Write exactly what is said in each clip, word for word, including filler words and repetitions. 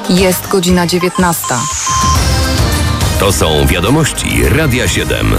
Jest godzina dziewiętnasta. To są wiadomości Radia siedem.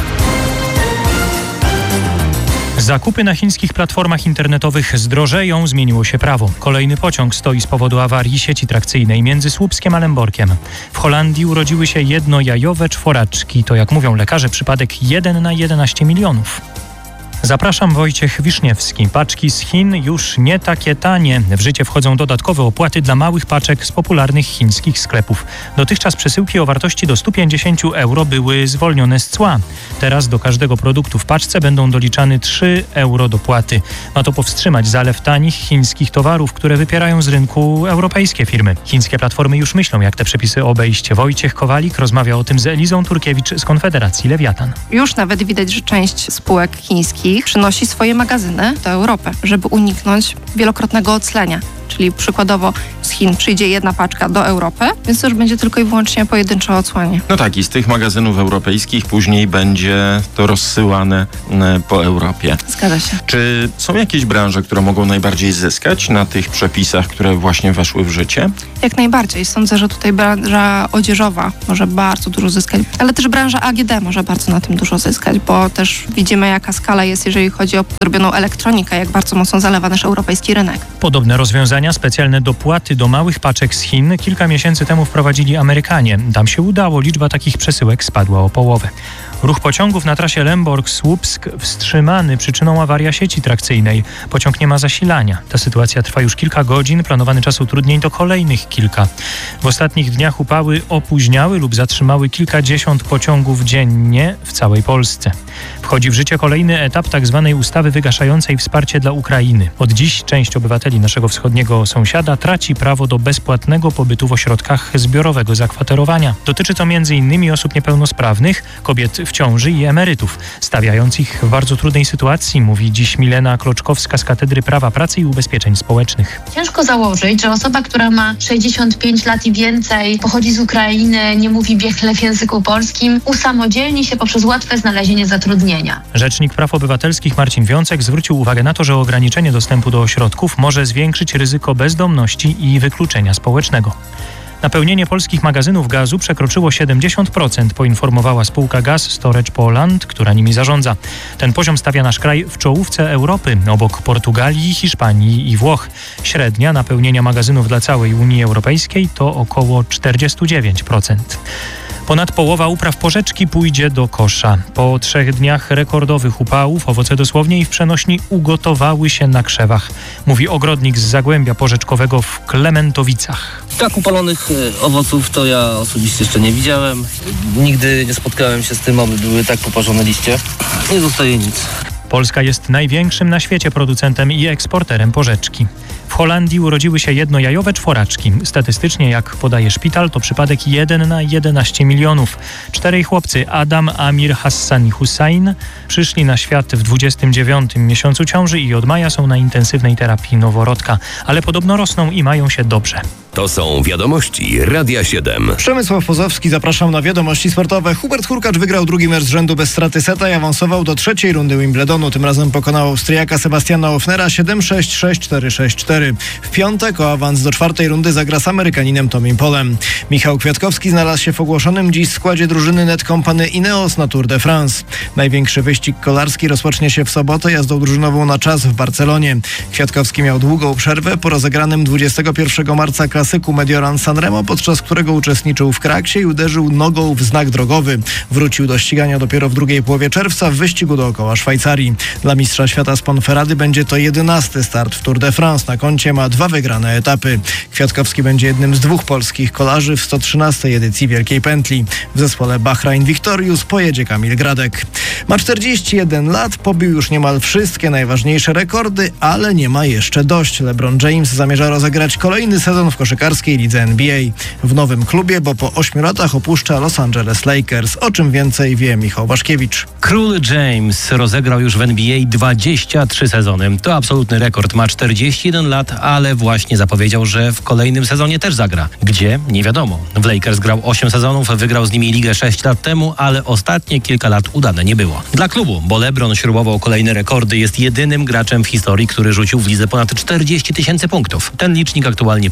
Zakupy na chińskich platformach internetowych zdrożeją, zmieniło się prawo. Kolejny pociąg stoi z powodu awarii sieci trakcyjnej między Słupskiem a Lęborkiem. W Holandii urodziły się jednojajowe czworaczki. To, jak mówią lekarze, przypadek jeden na jedenaście milionów. Zapraszam, Wojciech Wiszniewski. Paczki z Chin już nie takie tanie. W życie wchodzą dodatkowe opłaty dla małych paczek z popularnych chińskich sklepów. Dotychczas przesyłki o wartości do stu pięćdziesięciu euro były zwolnione z cła. Teraz do każdego produktu w paczce będą doliczane trzy euro dopłaty. Ma to powstrzymać zalew tanich chińskich towarów, które wypierają z rynku europejskie firmy. Chińskie platformy już myślą, jak te przepisy obejść. Wojciech Kowalik rozmawia o tym z Elizą Turkiewicz z Konfederacji Lewiatan. Już nawet widać, że część spółek chińskich przynosi swoje magazyny do Europy, żeby uniknąć wielokrotnego oclenia. Czyli przykładowo z Chin przyjdzie jedna paczka do Europy, więc to już będzie tylko i wyłącznie pojedyncze odsłanie. No tak, i z tych magazynów europejskich później będzie to rozsyłane po Europie. Zgadza się. Czy są jakieś branże, które mogą najbardziej zyskać na tych przepisach, które właśnie weszły w życie? Jak najbardziej. Sądzę, że tutaj branża odzieżowa może bardzo dużo zyskać, ale też branża A G D może bardzo na tym dużo zyskać, bo też widzimy, jaka skala jest, jeżeli chodzi o zrobioną elektronikę, jak bardzo mocno zalewa nasz europejski rynek. Podobne rozwiązania, specjalne dopłaty do małych paczek z Chin kilka miesięcy temu wprowadzili Amerykanie. Tam się udało, liczba takich przesyłek spadła o połowę. Ruch pociągów na trasie Lęborg-Słupsk wstrzymany przyczyną awaria sieci trakcyjnej. Pociąg nie ma zasilania. Ta sytuacja trwa już kilka godzin, planowany czas utrudnień to kolejnych kilka. W ostatnich dniach upały opóźniały lub zatrzymały kilkadziesiąt pociągów dziennie w całej Polsce. Wchodzi w życie kolejny etap tzw. ustawy wygaszającej wsparcie dla Ukrainy. Od dziś część obywateli naszego wschodniego sąsiada traci prawo do bezpłatnego pobytu w ośrodkach zbiorowego zakwaterowania. Dotyczy to między innymi osób niepełnosprawnych, kobiet w ciąży i emerytów, stawiając ich w bardzo trudnej sytuacji, mówi dziś Milena Kloczkowska z Katedry Prawa Pracy i Ubezpieczeń Społecznych. Ciężko założyć, że osoba, która ma sześćdziesiąt pięć lat i więcej, pochodzi z Ukrainy, nie mówi biegle w języku polskim, usamodzielni się poprzez łatwe znalezienie zatrudnienia. Rzecznik Praw Obywatelskich Marcin Wiącek zwrócił uwagę na to, że ograniczenie dostępu do ośrodków może zwiększyć ryzyko bezdomności i wykluczenia społecznego. Napełnienie polskich magazynów gazu przekroczyło siedemdziesiąt procent, poinformowała spółka Gas Storage Poland, która nimi zarządza. Ten poziom stawia nasz kraj w czołówce Europy, obok Portugalii, Hiszpanii i Włoch. Średnia napełnienia magazynów dla całej Unii Europejskiej to około czterdzieści dziewięć procent. Ponad połowa upraw porzeczki pójdzie do kosza. Po trzech dniach rekordowych upałów owoce dosłownie i w przenośni ugotowały się na krzewach, mówi ogrodnik z Zagłębia Porzeczkowego w Klementowicach. Tak upalonych owoców to ja osobiście jeszcze nie widziałem. Nigdy nie spotkałem się z tym, aby były tak poparzone liście. Nie zostaje nic. Polska jest największym na świecie producentem i eksporterem porzeczki. W Holandii urodziły się jednojajowe czworaczki. Statystycznie, jak podaje szpital, to przypadek jeden na jedenaście milionów. Czterej chłopcy, Adam, Amir, Hassan i Hussein, przyszli na świat w dwudziestym dziewiątym miesiącu ciąży i od maja są na intensywnej terapii noworodka. Ale podobno rosną i mają się dobrze. To są wiadomości Radia siedem. Przemysław Pozowski, zapraszam na wiadomości sportowe. Hubert Hurkacz wygrał drugi mecz z rzędu bez straty seta i awansował do trzeciej rundy Wimbledonu. Tym razem pokonał Austriaka Sebastiana Ofnera siedem sześć, sześć cztery, sześć cztery. W piątek o awans do czwartej rundy zagra z Amerykaninem Tomim Polem. Michał Kwiatkowski znalazł się w ogłoszonym dziś składzie drużyny Net Company Ineos na Tour de France. Największy wyścig kolarski rozpocznie się w sobotę jazdą drużynową na czas w Barcelonie. Kwiatkowski miał długą przerwę po rozegranym dwudziestego pierwszego marca klasyku Mediolan Sanremo, podczas którego uczestniczył w kraksie i uderzył nogą w znak drogowy. Wrócił do ścigania dopiero w drugiej połowie czerwca w wyścigu dookoła Szwajcarii. Dla mistrza świata z Ponferrady będzie to jedenasty start w Tour de France. Na koncie ma dwa wygrane etapy. Kwiatkowski będzie jednym z dwóch polskich kolarzy w sto trzynastej edycji Wielkiej Pętli. W zespole Bahrain Victorious pojedzie Kamil Gradek. Ma czterdzieści jeden lat, pobił już niemal wszystkie najważniejsze rekordy, ale nie ma jeszcze dość. LeBron James zamierza rozegrać kolejny sezon w koszykarskiej lidze N B A. W nowym klubie, bo po ośmiu latach opuszcza Los Angeles Lakers. O czym więcej wie Michał Waszkiewicz. Król James rozegrał już w N B A dwadzieścia trzy sezony. To absolutny rekord. Ma czterdzieści jeden lat, ale właśnie zapowiedział, że w kolejnym sezonie też zagra. Gdzie? Nie wiadomo. W Lakers grał osiem sezonów, wygrał z nimi ligę sześć lat temu, ale ostatnie kilka lat udane nie było. Dla klubu, bo LeBron śrubował kolejne rekordy, jest jedynym graczem w historii, który rzucił w lidze ponad czterdzieści tysięcy punktów. Ten licznik aktualnie pokazuje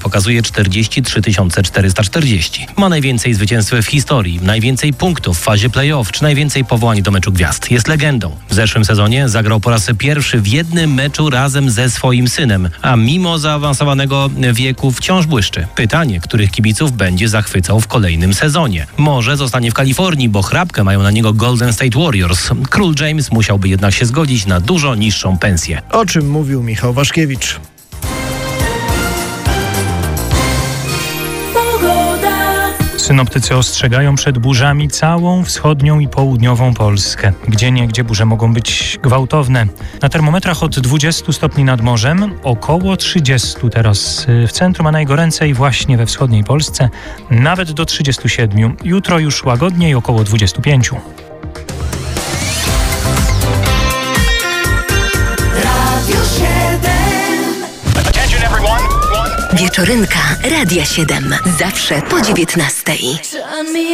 czterdzieści trzy tysiące czterysta czterdzieści. Ma najwięcej zwycięstw w historii, najwięcej punktów w fazie play-off, czy najwięcej powołań do meczu gwiazd. Jest legendą. W zeszłym sezonie zagrał po raz pierwszy w jednym meczu razem ze swoim synem, a mimo zaawansowanego wieku wciąż błyszczy. Pytanie, których kibiców będzie zachwycał w kolejnym sezonie. Może zostanie w Kalifornii, bo chrapkę mają na niego Golden State Warriors. Król James musiałby jednak się zgodzić na dużo niższą pensję. O czym mówił Michał Waszkiewicz. Synoptycy ostrzegają przed burzami całą wschodnią i południową Polskę. Gdzieniegdzie burze mogą być gwałtowne. Na termometrach od dwudziestu stopni nad morzem, około trzydziestu teraz w centrum, a najgoręcej właśnie we wschodniej Polsce, nawet do trzydziestu siedmiu. Jutro już łagodniej, około dwudziestu pięciu. Wieczorynka Radia siedem. Zawsze po dziewiętnastej.